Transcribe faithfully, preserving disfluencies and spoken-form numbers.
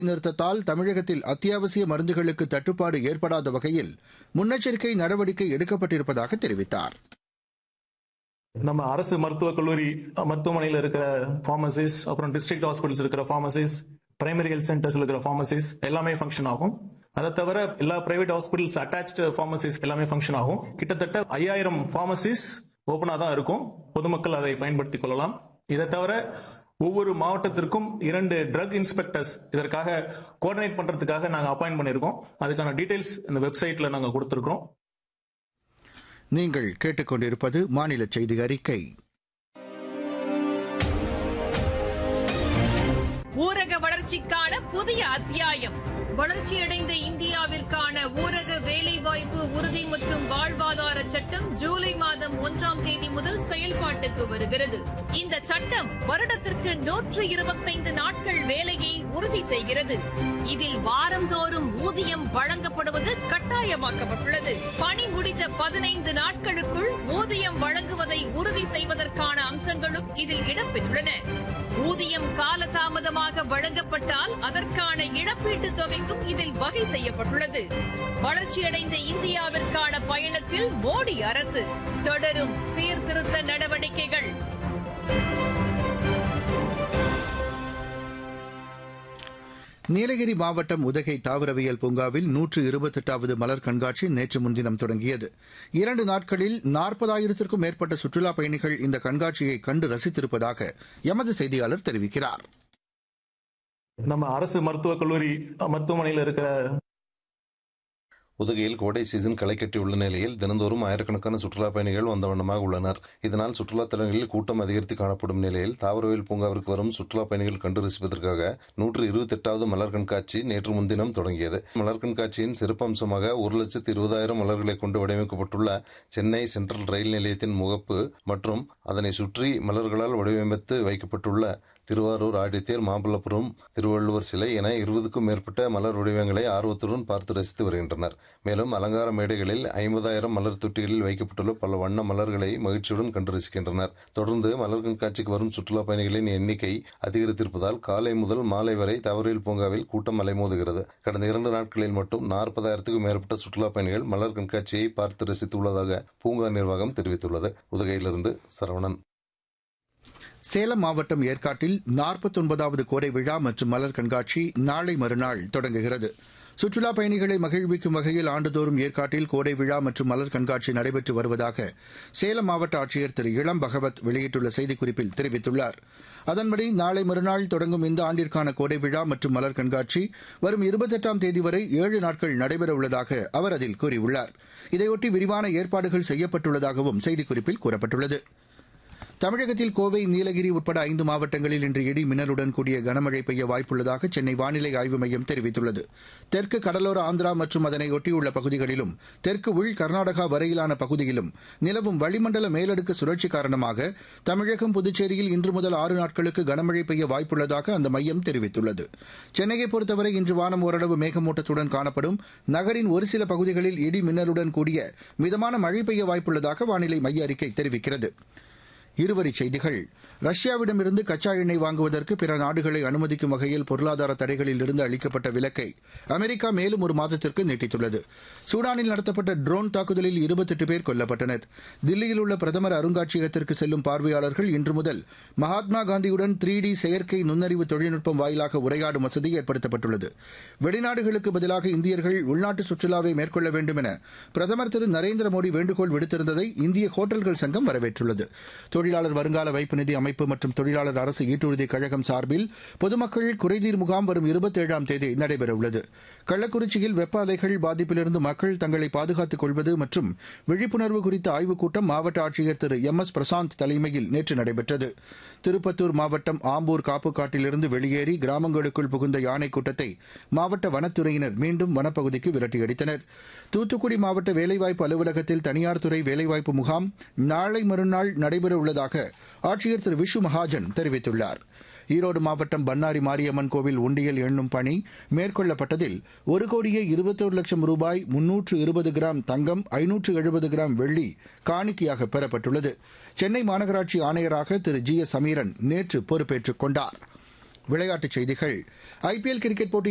நிறுத்தத்தால் தமிழகத்தில் அத்தியாவசிய மருந்துகளுக்கு தட்டுப்பாடு ஏற்படாத வகையில் முன்னெச்சரிக்கை நடவடிக்கை எடுக்கப்பட்டிருப்பதாக தெரிவித்தார். நம்ம அரசு மருத்துவக் கல்லூரி மருத்துவமனையில் இருக்கிற பார்மசிஸ், அப்புறம் டிஸ்ட்ரிக்ட் ஹாஸ்பிட்டல்ஸ் இருக்கிற பார்மசிஸ், பிரைமரி ஹெல்த் சென்டர்ஸ் இருக்கிற பார்மசிஸ் எல்லாமே ஃபங்க்ஷன் ஆகும். அதை தவிர எல்லா பிரைவேட் ஹாஸ்பிட்டல்ஸ் அட்டாச்டு பார்மசிஸ் எல்லாமே ஃபங்க்ஷன் ஆகும். கிட்டத்தட்ட ஐயாயிரம் பார்மசிஸ் ஓபனா தான் இருக்கும். பொதுமக்கள் அதை பயன்படுத்திக் கொள்ளலாம். இதை தவிர ஒவ்வொரு மாவட்டத்திற்கும் இரண்டு ட்ரக் இன்ஸ்பெக்டர்ஸ் இதற்காக கோஆர்டினேட் பண்றதுக்காக நாங்க அப்பாயிண்ட் பண்ணிருக்கோம். அதுக்கான டீடைல்ஸ் இந்த வெப்சைட்ல நாங்க கொடுத்திருக்கிறோம். நீங்கள் கேட்டுக்கொண்டிருப்பது மாநில செய்தி அறிக்கை. ஊரக வளர்ச்சிக்கான புதிய அத்தியாயம். வளர்ச்சியடைந்த இந்தியாவிற்கான ஊரக வேலைவாய்ப்பு உறுதி மற்றும் வாழ்வாதார சட்டம் ஜூலை மாதம் ஒன்றாம் தேதி முதல் செயல்பாட்டுக்கு வருகிறது. இந்த சட்டம் வருடத்திற்கு நூற்று இருபத்தைந்து நாட்கள் வேலையை உறுதி செய்கிறது. இதில் வாரந்தோறும் ஊதியம் வழங்கப்படுவது கட்டாயமாக்கப்பட்டுள்ளது. பணி முடித்த பதினைந்து நாட்களுக்குள் ஊதியம் வழங்குவதை உறுதி செய்வதற்கான அம்சங்களும் இதில் இடம்பெற்றுள்ளன. ஊதியம் காலதாமதமாக வழங்கப்பட்டால் அதற்கான இழப்பீட்டுத் தொகைக்கும் இதில் வகை செய்யப்பட்டுள்ளது. வளர்ச்சியடைந்த இந்தியாவிற்கான பயணத்தில் மோடி அரசு தொடரும் சீர்திருத்த நடவடிக்கைகள். நீலகிரி மாவட்டம் உதகை தாவரவியல் பூங்காவில் நூற்று இருபத்தெட்டாவது மலர் கண்காட்சி நேற்று முன்தினம் தொடங்கியது. இரண்டு நாட்களில் நாற்பதாயிரத்திற்கும் மேற்பட்ட சுற்றுலாப் பயணிகள் இந்த கண்காட்சியை கண்டு ரசித்திருப்பதாக எமது செய்தியாளர் தெரிவிக்கிறார். நம்ம அரசு மருத்துவக் கல்லூரி மருத்துவமனையில் இருக்கிற உதகையில் கோடை சீசன் களை கட்டியுள்ள நிலையில் தினந்தோறும் ஆயிரக்கணக்கான சுற்றுலாப் பயணிகள் வந்த வண்ணமாக உள்ளனர். இதனால் சுற்றுலா தலங்களில் கூட்டம் அதிகரித்து காணப்படும் நிலையில் தாவரவியல் பூங்காவிற்கு வரும் சுற்றுலாப் பயணிகள் கண்டு ரசிப்பதற்காக நூற்று இருபத்தி எட்டாவது மலர் கண்காட்சி நேற்று முன்தினம் தொடங்கியது. மலர் கண்காட்சியின் சிறப்பம்சமாக ஒரு லட்சத்து இருபதாயிரம் மலர்களை கொண்டு வடிவமைக்கப்பட்டுள்ள சென்னை சென்ட்ரல் ரயில் நிலையத்தின் முகப்பு மற்றும் அதனை சுற்றி மலர்களால் வடிவமைத்து வைக்கப்பட்டுள்ள திருவாரூர் ஆடித்தேர், மாமல்லபுரம் திருவள்ளுவர் சிலை என இருபதுக்கும் மேற்பட்ட மலர் வடிவங்களை ஆர்வத்துடன் பார்த்து ரசித்து வருகின்றனர். மேலும் அலங்கார மேடைகளில் ஐம்பதாயிரம் மலர் தொட்டிகளில் வைக்கப்பட்டுள்ள பல வண்ண மலர்களை மகிழ்ச்சியுடன் கண்டு ரசிக்கின்றனர். தொடர்ந்து மலர் கண்காட்சிக்கு வரும் சுற்றுலா பயணிகளின் எண்ணிக்கை அதிகரித்திருப்பதால் காலை முதல் மாலை வரை தாவரவியல் பூங்காவில் கூட்டம் அலைமோதுகிறது. கடந்த இரண்டு நாட்களில் மட்டும் நாற்பதாயிரத்துக்கும் மேற்பட்ட சுற்றுலா பயணிகள் மலர் கண்காட்சியை பார்த்து ரசித்துள்ளதாக பூங்கா நிர்வாகம் தெரிவித்துள்ளது. உதகையிலிருந்து சரவணன். சேலம் மாவட்டம் ஏற்காட்டில் நாற்பத்தொன்பதாவது கோடை விழா மற்றும் மலர் கண்காட்சி நாளை மறுநாள் தொடங்குகிறது. சுற்றுலாப் பயணிகளை மகிழ்விக்கும் வகையில் ஆண்டுதோறும் ஏற்காட்டில் கோடை விழா மற்றும் மலர் கண்காட்சி நடைபெற்று வருவதாக சேலம் மாவட்ட ஆட்சியர் திரு இளம் பகவத் வெளியிட்டுள்ள செய்திக்குறிப்பில் தெரிவித்துள்ளார். அதன்படி நாளை மறுநாள் தொடங்கும் இந்த ஆண்டிற்கான கோடை விழா மற்றும் மலர் கண்காட்சி வரும் இருபத்தெட்டாம் தேதி வரை ஏழு நாட்கள் நடைபெறவுள்ளதாக அவர் அதில் கூறியுள்ளார். இதையொட்டி விரிவான ஏற்பாடுகள் செய்யப்பட்டுள்ளதாகவும் செய்திக்குறிப்பில் கூறப்பட்டுள்ளது. தமிழகத்தில் கோவை, நீலகிரி உட்பட ஐந்து மாவட்டங்களில் இன்று இடி மின்னலுடன் கூடிய கனமழை பெய்ய வாய்ப்புள்ளதாக சென்னை வானிலை ஆய்வு மையம் தெரிவித்துள்ளது. தெற்கு கடலோர ஆந்திரா மற்றும் அதனை ஒட்டியுள்ள பகுதிகளிலும் தெற்கு உள் கர்நாடகா வரையிலான பகுதியிலும் நிலவும் வளிமண்டல மேலடுக்கு சுழற்சி காரணமாக தமிழகம், புதுச்சேரியில் இன்று முதல் ஆறு நாட்களுக்கு கனமழை பெய்ய வாய்ப்புள்ளதாக அந்த மையம் தெரிவித்துள்ளது. சென்னையை பொறுத்தவரை இன்று வானம் ஓரளவு மேகமூட்டத்துடன் காணப்படும். நகரின் ஒரு சில பகுதிகளில் இடி மின்னலுடன் கூடிய மிதமான மழை பெய்ய வாய்ப்புள்ளதாக வானிலை மைய அறிக்கை தெரிவிக்கிறது. இருவரிச் செய்திகள். ரஷ்யாவிடமிருந்து கச்சா எண்ணெய் வாங்குவதற்கு பிற நாடுகளை அனுமதிக்கும் வகையில் பொருளாதார தடைகளில் இருந்து அளிக்கப்பட்ட விலக்கை அமெரிக்கா மேலும் ஒரு மாதத்திற்கு நீட்டித்துள்ளது. சூடானில் நடத்தப்பட்ட ட்ரோன் தாக்குதலில் இருபத்தெட்டு பேர் கொல்லப்பட்டனர். தில்லியில் உள்ள பிரதமர் அருங்காட்சியகத்திற்கு செல்லும் பார்வையாளர்கள் இன்று முதல் மகாத்மா காந்தியுடன் த்ரீ டி செயற்கை நுண்ணறிவு தொழில்நுட்பம் வாயிலாக உரையாடும் வசதி ஏற்படுத்தப்பட்டுள்ளது. வெளிநாடுகளுக்கு பதிலாக இந்தியர்கள் உள்நாட்டு சுற்றுலாவை மேற்கொள்ள வேண்டும் என பிரதமர் திரு நரேந்திர மோடி வேண்டுகோள் விடுத்திருந்ததை இந்திய ஹோட்டல்கள் சங்கம் வரவேற்றுள்ளது. தொழிலாளர் வருங்கால வைப்பு நிதி அமைப்பு மற்றும் தொழிலாளர் அரசு ஈட்டுறுதி கழகம் சார்பில் பொதுமக்கள் குறைதீர் முகாம் வரும் இருபத்தேழாம் தேதி நடைபெறவுள்ளது. கள்ளக்குறிச்சியில் வெப்ப அலைகள் பாதிப்பிலிருந்து மக்கள் தங்களை பாதுகாத்துக் கொள்வது மற்றும் விழிப்புணர்வு குறித்த ஆய்வுக் கூட்டம் மாவட்ட ஆட்சியர் திரு எம் எஸ் பிரசாந்த் தலைமையில் நேற்று நடைபெற்றது. திருப்பத்தூர் மாவட்டம் ஆம்பூர் காப்புக்காட்டிலிருந்து வெளியேறி கிராமங்களுக்குள் புகுந்த யானை கூட்டத்தை மாவட்ட வனத்துறையினர் மீண்டும் வனப்பகுதிக்கு விரட்டியடித்தனர். தூத்துக்குடி மாவட்ட வேலைவாய்ப்பு அலுவலகத்தில் தனியார் துறை வேலைவாய்ப்பு முகாம் நாளை மறுநாள் நடைபெறவுள்ளதாக ஆட்சியர் திரு விஷு மகாஜன் தெரிவித்துள்ளார். ஈரோடு மாவட்டம் பண்ணாரி மாரியம்மன் கோவில் உண்டியல் எண்ணும் பணி மேற்கொள்ளப்பட்டதில் ஒரு கோடியே இருபத்தோரு லட்சம் ரூபாய், முன்னூற்று இருபது கிராம் தங்கம், ஐநூற்று எழுபது கிராம் வெள்ளி காணிக்கையாக பெறப்பட்டுள்ளது. சென்னை மாநகராட்சி ஆணையராக திரு ஜி எஸ் சமீரன் நேற்று பொறுப்பேற்றுக் கொண்டார். விளையாட்டுச் செய்திகள். ஐபிஎல் கிரிக்கெட் போட்டி